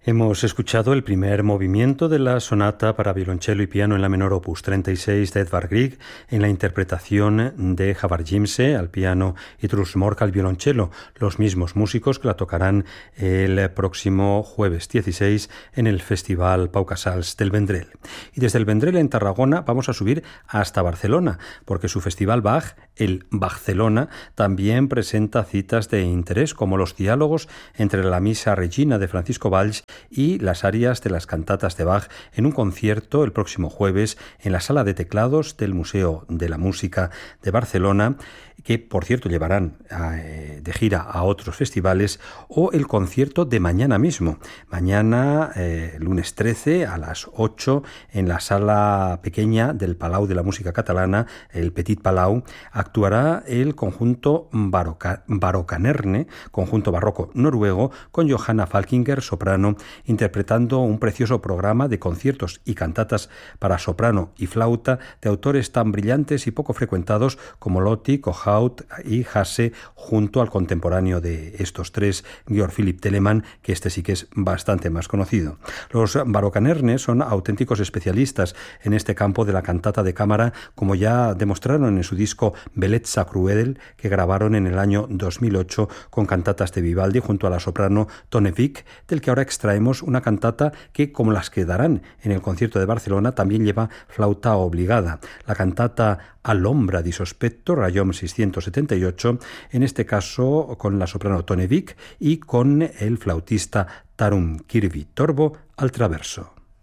Hemos escuchado el primer movimiento de la sonata para violonchelo y piano en la menor opus 36 de Edvard Grieg en la interpretación de Havard Jimse al piano y Truls Mork al violonchelo, los mismos músicos que la tocarán el próximo jueves 16 en el Festival Pau Casals del Vendrell. Y desde el Vendrell en Tarragona vamos a subir hasta Barcelona, porque su festival Bach, el Barcelona, también presenta citas de interés como los diálogos entre la Missa Regina de Francisco Valls y las arias de las cantatas de Bach en un concierto el próximo jueves en la sala de teclados del Museo de la Música de Barcelona, que por cierto llevarán de gira a otros festivales, o el concierto de mañana mismo. Mañana, lunes 13 a las 8, en la sala pequeña del Palau de la Música Catalana, el Petit Palau, actuará el conjunto Barokanerne, conjunto barroco noruego, con Johanna Falkinger, soprano, interpretando un precioso programa de conciertos y cantatas para soprano y flauta de autores tan brillantes y poco frecuentados como Lotti, Kohaut y Hasse, junto al contemporáneo de estos tres, Georg Philipp Telemann, que este sí que es bastante más conocido. Los Barokanerne son auténticos especialistas en este campo de la cantata de cámara, como ya demostraron en su disco Bellezza Cruel, que grabaron en el año 2008 con cantatas de Vivaldi junto a la soprano Tone Vik, del que ahora extraemos una cantata que, como las que darán en el concierto de Barcelona, también lleva flauta obligada. La cantata All'ombra di sospetto, Rayom 678, en este caso con la soprano Tone Vik y con el flautista Tarun Kirvi Torvo al traverso.